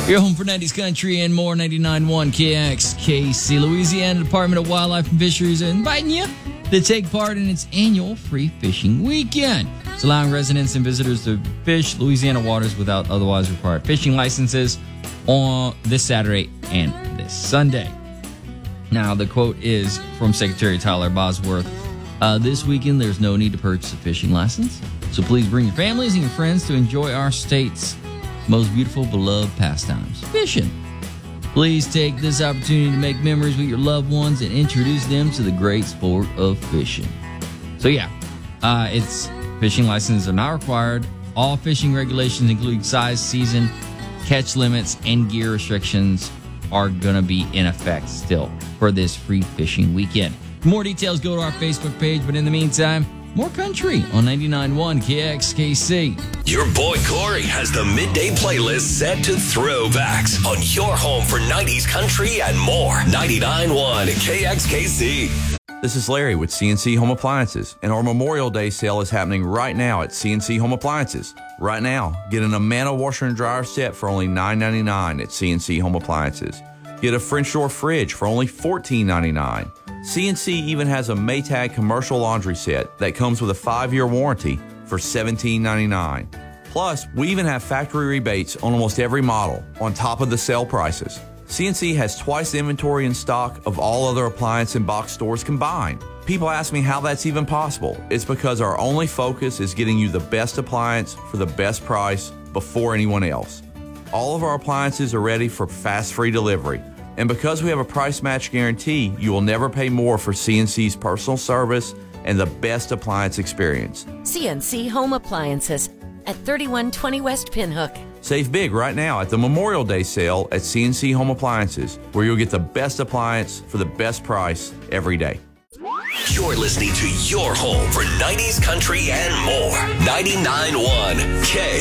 Your home for 90s country and more. 99.1 KXKC. Louisiana Department of Wildlife and Fisheries are inviting you to take part in its annual free fishing weekend. It's allowing residents and visitors to fish Louisiana waters without otherwise required fishing licenses on this Saturday and this Sunday. Now, the quote is from Secretary Tyler Bosworth. This weekend, there's no need to purchase a fishing license, so please bring your families and your friends to enjoy our state's most beautiful, beloved pastimes, fishing. Please take this opportunity to make memories with your loved ones and introduce them to the great sport of fishing. So it's fishing licenses are not required. All fishing regulations, including size, season, catch limits, and gear restrictions, are going to be in effect still for this free fishing weekend. For more details, go to our Facebook page. But in the meantime, more country on 99.1 KXKC. Your boy Corey has the midday playlist set to throwbacks on your home for 90s country and more. 99.1 KXKC. This is Larry with CNC Home Appliances, and our Memorial Day sale is happening right now at CNC Home Appliances. Right now, get an Amana washer and dryer set for only $9.99 at CNC Home Appliances. Get a French door fridge for only $14.99. CNC even has a Maytag commercial laundry set that comes with a 5-year warranty for $17.99. Plus, we even have factory rebates on almost every model on top of the sale prices. CNC has twice the inventory in stock of all other appliance and box stores combined. People ask me how that's even possible. It's because our only focus is getting you the best appliance for the best price before anyone else. All of our appliances are ready for fast free delivery. And because we have a price match guarantee, you will never pay more for CNC's personal service and the best appliance experience. CNC Home Appliances at 3120 West Pinhook. Save big right now at the Memorial Day sale at CNC Home Appliances, where you'll get the best appliance for the best price every day. You're listening to your home for 90s country and more. 99.1 K.